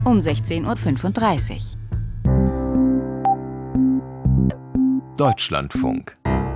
um 16:35 Uhr. Deutschlandfunk.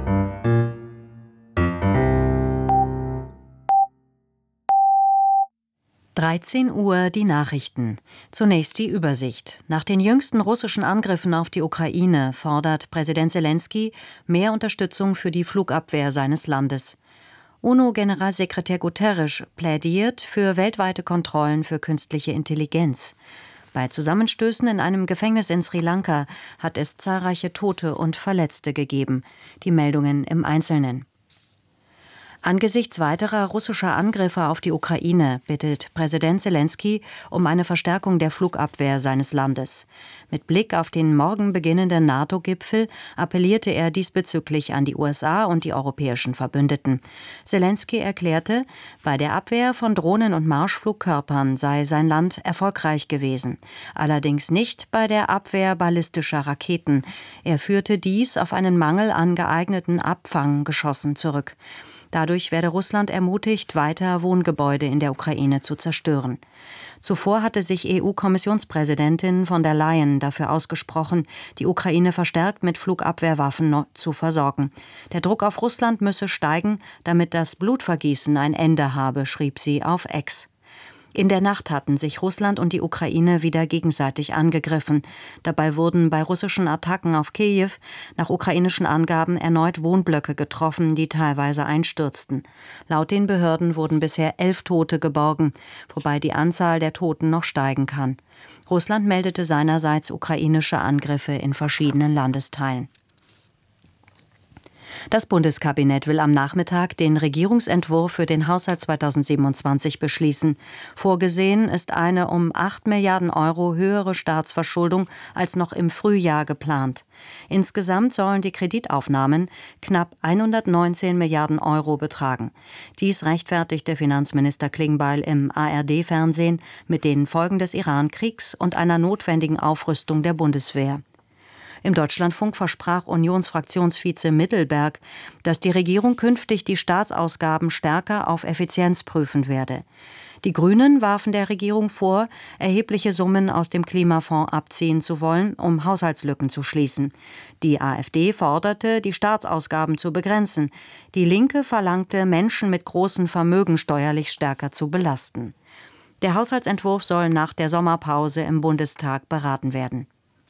Uhr die Nachrichten. Zunächst die Übersicht. Nach den jüngsten russischen Angriffen auf die Ukraine fordert Präsident Selenskyj mehr Unterstützung für die Flugabwehr seines Landes. UNO-Generalsekretär Guterres plädiert für weltweite Kontrollen für künstliche Intelligenz. Bei Zusammenstößen in einem Gefängnis in Sri Lanka hat es zahlreiche Tote und Verletzte gegeben. Die Meldungen im Einzelnen. Angesichts weiterer russischer Angriffe auf die Ukraine bittet Präsident Selenskyj um eine Verstärkung der Flugabwehr seines Landes. Mit Blick auf den morgen beginnenden NATO-Gipfel appellierte er diesbezüglich an die USA und die europäischen Verbündeten. Selenskyj erklärte, bei der Abwehr von Drohnen und Marschflugkörpern sei sein Land erfolgreich gewesen. Allerdings nicht bei der Abwehr ballistischer Raketen. Er führte dies auf einen Mangel an geeigneten Abfanggeschossen zurück. Dadurch werde Russland ermutigt, weiter Wohngebäude in der Ukraine zu zerstören. Zuvor hatte sich EU-Kommissionspräsidentin von der Leyen dafür ausgesprochen, die Ukraine verstärkt mit Flugabwehrwaffen zu versorgen. Der Druck auf Russland müsse steigen, damit das Blutvergießen ein Ende habe, schrieb sie auf X. In der Nacht hatten sich Russland und die Ukraine wieder gegenseitig angegriffen. Dabei wurden bei russischen Attacken auf Kiew nach ukrainischen Angaben erneut Wohnblöcke getroffen, die teilweise einstürzten. Laut den Behörden wurden bisher 11 Tote geborgen, wobei die Anzahl der Toten noch steigen kann. Russland meldete seinerseits ukrainische Angriffe in verschiedenen Landesteilen. Das Bundeskabinett will am Nachmittag den Regierungsentwurf für den Haushalt 2027 beschließen. Vorgesehen ist eine um 8 Milliarden Euro höhere Staatsverschuldung als noch im Frühjahr geplant. Insgesamt sollen die Kreditaufnahmen knapp 119 Milliarden Euro betragen. Dies rechtfertigte Finanzminister Klingbeil im ARD-Fernsehen mit den Folgen des Iran-Kriegs und einer notwendigen Aufrüstung der Bundeswehr. Im Deutschlandfunk versprach Unionsfraktionsvize Mittelberg, dass die Regierung künftig die Staatsausgaben stärker auf Effizienz prüfen werde. Die Grünen warfen der Regierung vor, erhebliche Summen aus dem Klimafonds abziehen zu wollen, um Haushaltslücken zu schließen. Die AfD forderte, die Staatsausgaben zu begrenzen. Die Linke verlangte, Menschen mit großen Vermögen steuerlich stärker zu belasten. Der Haushaltsentwurf soll nach der Sommerpause im Bundestag beraten werden.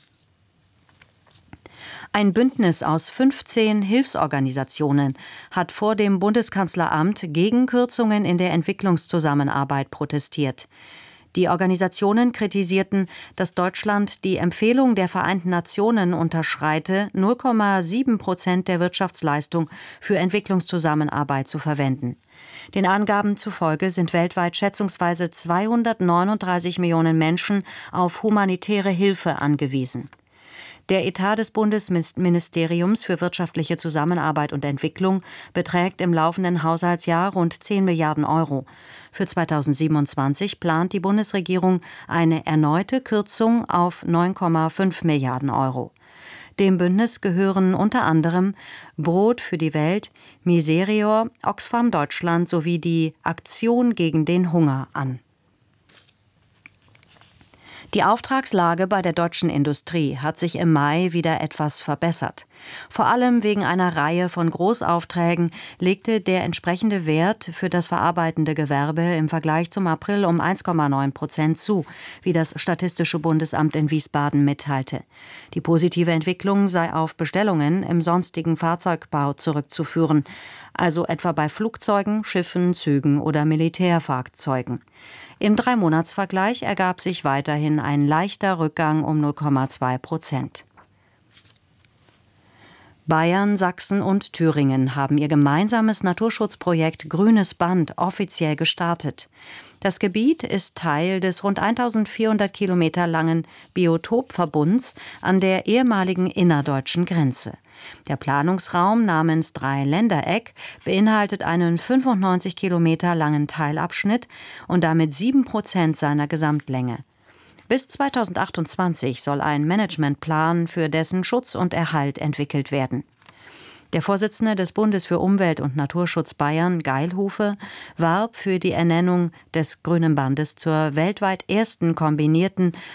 Ein Bündnis aus 15 Hilfsorganisationen hat vor dem Bundeskanzleramt gegen Kürzungen in der Entwicklungszusammenarbeit protestiert. Die Organisationen kritisierten, dass Deutschland die Empfehlung der Vereinten Nationen unterschreite, 0,7% der Wirtschaftsleistung für Entwicklungszusammenarbeit zu verwenden. Den Angaben zufolge sind weltweit schätzungsweise 239 Millionen Menschen auf humanitäre Hilfe angewiesen. Der Etat des Bundesministeriums für wirtschaftliche Zusammenarbeit und Entwicklung beträgt im laufenden Haushaltsjahr rund 10 Milliarden Euro. Für 2027 plant die Bundesregierung eine erneute Kürzung auf 9,5 Milliarden Euro. Dem Bündnis gehören unter anderem Brot für die Welt, Miserior, Oxfam Deutschland sowie die Aktion gegen den Hunger an. Die Auftragslage bei der deutschen Industrie hat sich im Mai wieder etwas verbessert. Vor allem wegen einer Reihe von Großaufträgen legte der entsprechende Wert für das verarbeitende Gewerbe im Vergleich zum April um 1,9% zu, wie das Statistische Bundesamt in Wiesbaden mitteilte. Die positive Entwicklung sei auf Bestellungen im sonstigen Fahrzeugbau zurückzuführen, also etwa bei Flugzeugen, Schiffen, Zügen oder Militärfahrzeugen. Im 3-Monats-Vergleich ergab sich weiterhin ein leichter Rückgang um 0,2%. Bayern, Sachsen und Thüringen haben ihr gemeinsames Naturschutzprojekt Grünes Band offiziell gestartet. Das Gebiet ist Teil des rund 1400 Kilometer langen Biotopverbunds an der ehemaligen innerdeutschen Grenze. Der Planungsraum namens Dreiländereck beinhaltet einen 95 Kilometer langen Teilabschnitt und damit 7% seiner Gesamtlänge. Bis 2028 soll ein Managementplan für dessen Schutz und Erhalt entwickelt werden. Der Vorsitzende des Bundes für Umwelt und Naturschutz Bayern, Geilhufe, warb für die Ernennung des Grünen Bandes zur weltweit ersten kombinierten